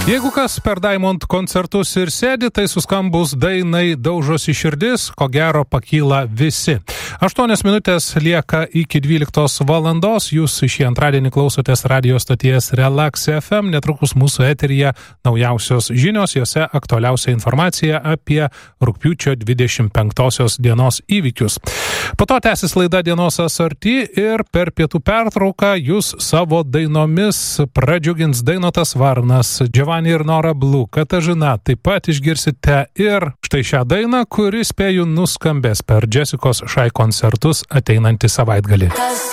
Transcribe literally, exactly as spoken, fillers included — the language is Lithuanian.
Jeigu kas per Diamond koncertus ir sėdi, tai suskambus dainai daužosi širdis, ko gero pakyla visi. Aštuonios minutės lieka iki dvyliktos valandos, jūs šį antradienį klausotės radio stoties Relax F M, netrukus mūsų eteryje naujausios žinios, jose aktualiausia informacija apie rugpjūčio dvidešimt penktosios dienos įvykius. Po to tęsis laida dienos asorti ir per pietų pertrauką jūs savo dainomis pradžiugins Dainotas Varnas, Giovanni ir Nora Blue, Katažina. Taip pat išgirsite ir štai šią dainą, kuri spėju nuskambės per Jessicos Shy koncertus ateinantį savaitgalį.